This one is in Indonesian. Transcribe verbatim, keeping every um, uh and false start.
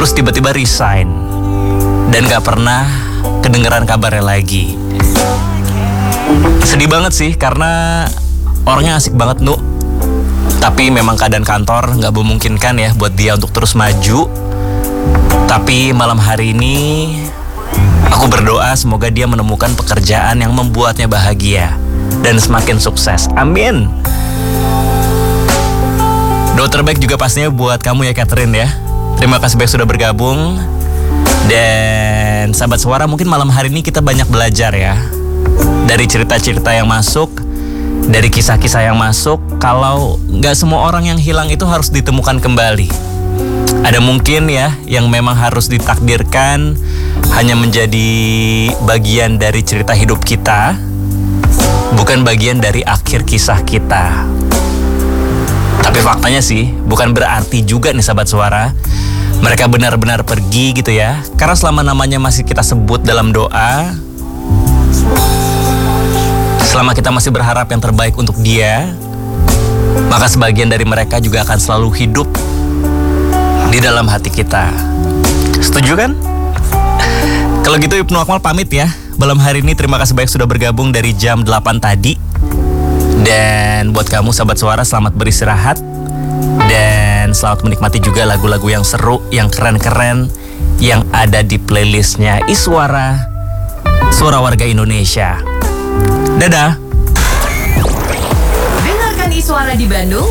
terus tiba-tiba resign dan gak pernah kedengeran kabarnya lagi. Sedih banget sih karena orangnya asik banget Nu. Tapi memang keadaan kantor gak memungkinkan ya buat dia untuk terus maju. Tapi malam hari ini aku berdoa semoga dia menemukan pekerjaan yang membuatnya bahagia dan semakin sukses. Amin. Doa terbaik juga pastinya buat kamu ya Catherine ya. Terima kasih banyak sudah bergabung. Dan sahabat suara, mungkin malam hari ini kita banyak belajar ya dari cerita-cerita yang masuk, dari kisah-kisah yang masuk. Kalau gak semua orang yang hilang itu harus ditemukan kembali. Ada mungkin ya yang memang harus ditakdirkan hanya menjadi bagian dari cerita hidup kita, bukan bagian dari akhir kisah kita. Tapi faktanya sih bukan berarti juga nih sahabat suara mereka benar-benar pergi gitu ya. Karena selama namanya masih kita sebut dalam doa, selama kita masih berharap yang terbaik untuk dia, maka sebagian dari mereka juga akan selalu hidup di dalam hati kita. Setuju kan? Kalau gitu Ibnu Akmal pamit ya. Malam hari ini terima kasih banyak sudah bergabung dari jam delapan tadi. Dan buat kamu sahabat suara, selamat beristirahat. Dan selamat menikmati juga lagu-lagu yang seru, yang keren-keren, yang ada di playlistnya Iswara, Suara Warga Indonesia. Dadah. Dengarkan Iswara di Bandung